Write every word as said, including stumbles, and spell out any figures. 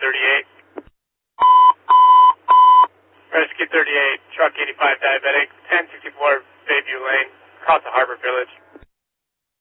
thirty-eight. Rescue thirty-eight, truck eighty-five diabetic, ten sixty-four